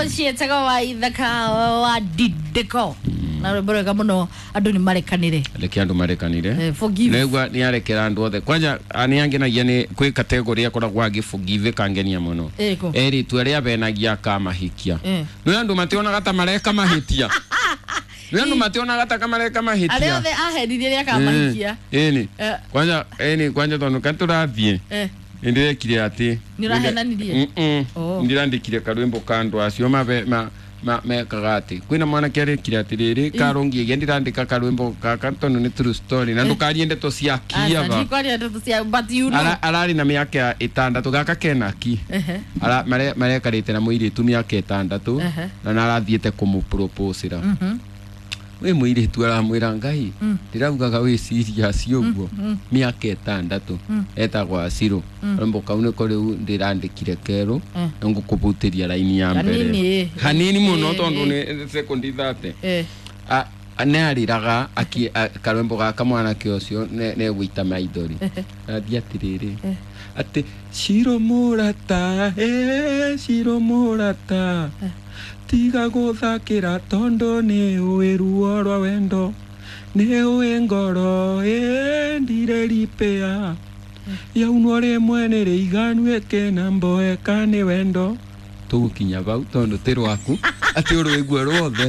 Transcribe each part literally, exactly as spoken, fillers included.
cietaga wa ithaka wa dideko na rwimbo rwega muno andu ni marekanire reke andu marekanire forgive negwa ni arekera andu othe kwanja ani angenagia ni kwi category akoragwo agi forgive kangenia muno eri tu aria benagia kamahikia no andu mationa ta mareka mahitia no andu mationa ta kamareka mahitia aria othe ahedirie ria kamahikia eni kwanja eni kwanja tonu katurathie eh ndire kire ati nirahenanirie mm ndirandikire karwimbo kando acio mabe ma ma mekagati kwina mwana kire kire ati riri karongi ndirandika karwimbo kaka tonu ni true story na ndukariende to ciakia ba ndikariende to cia but you know ala alari na miaka itandatu gaka kenaki ala mare mare karite na muiri tu miaka itandatu na narathiete kumu propose ra we muiri tu ara mwira ngai ndiraugaga we serious yoguo miaka itandatu etagwa Ciro rombo kaune ko riu ndirandikire kero ngukubutiria line ya mbere hanini muno tondu ni sekondi thate a ane ariraga aki karwembo gaka mwana kiocio ne ne gwita maidori athia tiriri ati Ciro murata eh Ciro murata tiga guthakira tondo ni uiruo rwa wendo ni uingoro e ndire ripea ya unore mwene ri iganu eke na mboe kane wendo tugukinya bau tondo tirwaku ati urwigwe rwothe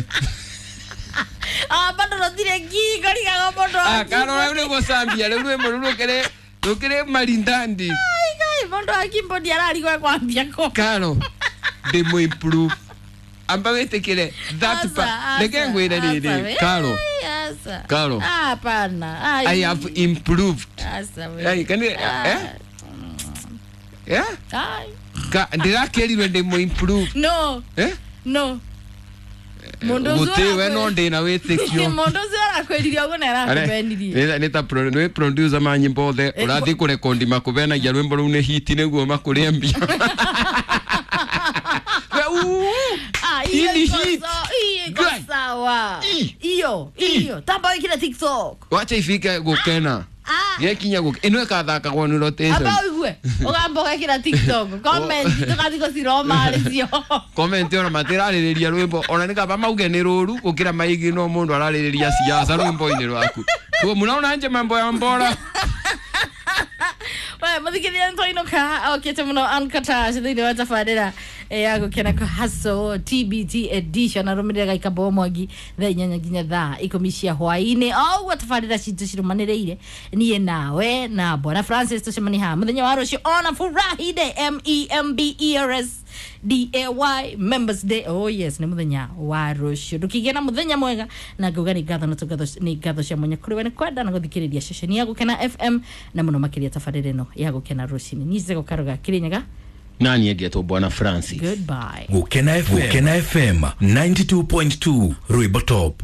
ah bado no dire gi gari ga bodo ah karo ule gosambia ule mururu kere tukire marindandi ai gai bodo akimbo diarari kwa kwambia ko karo demo improve amba wete kile that pa leke ngwira riri karo karo hapana I have improved asa we ai kani eh yeah ai ka ndira keri wende mo improve no eh no mondo zora we no ndina wete kio mondo zora kweliria ugo na rakubenirie neta pro no producer manyimbo the urathi ku record makubena ya rwimbo ru ne hit neguo makurembia ah iyo iyo sawa iyo iyo tamba wikira TikTok wacha ifike gukena yekinya guke eno ekathaka gwo ni rotation aba igwe ogambo wikira TikTok comment tukathiko siroma alicio comment ona matiraririria rwimbo ona nikaba mauge ni ruru gukira maigi no mundu araririria siasa rwimbo ini rwaku tu munaona nje mambo ya mbora Well, muthikiria ntoino ka okete muno ankata thini wa tafadira ya gukena ko haso T B T edition arumire gaika bomwagi tha inyanya ginya tha ikomishia hwaine au watafadira citu cirumaniriire niye nawe na bwana Francis tucemani ha muthenya wa rucio ona furahi day M E M B E R S D A Y Members Day. Oh yes, ni muthenya wa rucio dukigena muthenya mwega na nguga ni gatho natugatho ni gatho cia munya kuri we ni kwenda na guthikiriria ceceni ya gukena F M na muno makiria tafadira no ya gukena rucini nize gukaruga kirinyaga nani egeto bwana Francis. Goodbye. Gukena F M Gukena F M ninety-two point two Ruibo Top.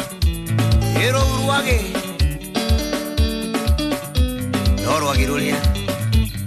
Ero uruage Noro agirulia